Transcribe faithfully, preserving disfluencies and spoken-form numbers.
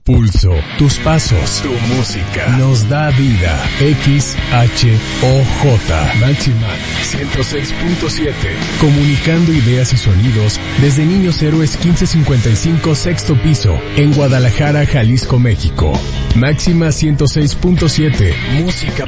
pulso, tus pasos, tu música, nos da vida. X H O J, Máxima ciento seis punto siete, comunicando ideas y sonidos desde Niños Héroes quince cincuenta y cinco, sexto piso, en Guadalajara, Jalisco, México. Máxima ciento seis punto siete, música